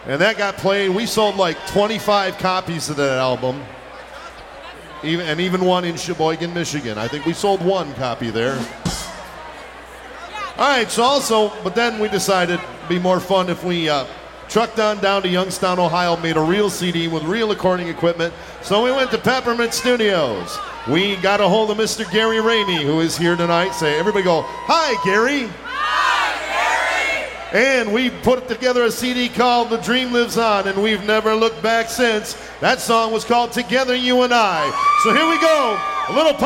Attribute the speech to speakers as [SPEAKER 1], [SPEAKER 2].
[SPEAKER 1] And that got played. We sold like 25 copies of that album. Even one in Sheboygan, Michigan. I think we sold one copy there. All right, but then we decided it'd be more fun if we trucked on down to Youngstown, Ohio, made a real CD with real recording equipment. So we went to Peppermint Studios. We got a hold of Mr. Gary Rainey, who is here tonight. Everybody go, "Hi, Gary." Hi, Gary. And we put together a CD called The Dream Lives On, and we've never looked back since. That song was called Together You and I. So here we go, a little